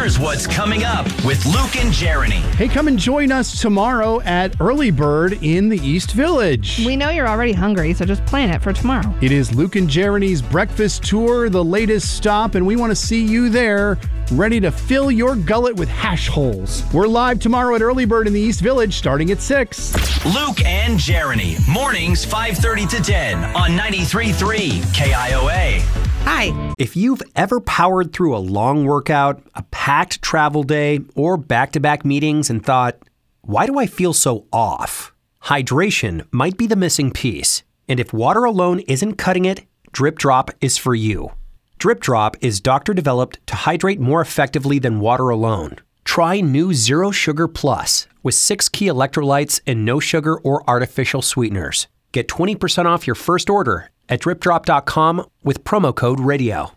Here's what's coming up with Luke and Jeremy. Hey, come and join us tomorrow at Early Bird in the East Village. We know you're already hungry, so just plan it for tomorrow. It is Luke and Jeremy's breakfast tour, the latest stop, and we want to see you there, ready to fill your gullet with hash holes. We're live tomorrow at Early Bird in the East Village, starting at 6. Luke and Jeremy, mornings 5:30 to 10 on 93.3 KIOA. Hi. If you've ever powered through a long workout, a packed travel day, or back-to-back meetings and thought, why do I feel so off? Hydration might be the missing piece. And if water alone isn't cutting it, Drip Drop is for you. Drip Drop is doctor-developed to hydrate more effectively than water alone. Try new Zero Sugar Plus with 6 key electrolytes and no sugar or artificial sweeteners. Get 20% off your first order at dripdrop.com with promo code RADIO.